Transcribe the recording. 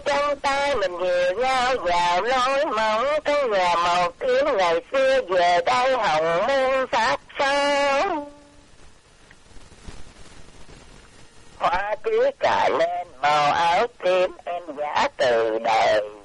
trong tay mình về nhau vào lối mỏng, cái nhà màu tím ngày xưa về đây hồng muôn sắc son. Hoa tía cài lên màu áo tím em giả từ đời,